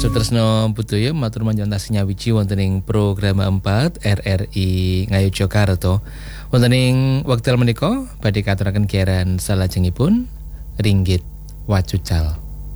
Sutresno Budoyo matur manjang tasih nyawiji wonten ing program 4 RRI Ngayogyakarta. Wonten ing wekdal menika badhe katuraken giaran salajengipun Ringgit Wacucal.